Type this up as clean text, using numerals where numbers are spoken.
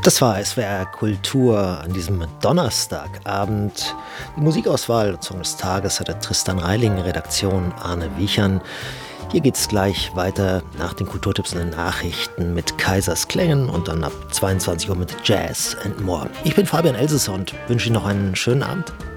Das war SWR Kultur an diesem Donnerstagabend. Die Musikauswahl und Song des Tages hatte Tristan Reiling, Redaktion Arne Wiechern. Hier geht's gleich weiter nach den Kulturtipps und den Nachrichten mit Kaisers Klängen und dann ab 22 Uhr mit Jazz and More. Ich bin Fabian Elsesser und wünsche Ihnen noch einen schönen Abend.